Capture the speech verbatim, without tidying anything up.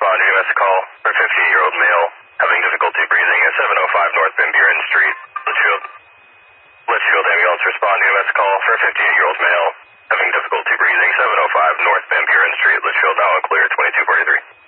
respond to a call for a fifty-eight-year-old male having difficulty breathing at seven oh five North Van Buren Street, Litchfield. Litchfield ambulance respond to a call for a fifty-eight-year-old male having difficulty breathing, seven oh five North Van Buren Street, Litchfield, now clear, twenty-two forty-three.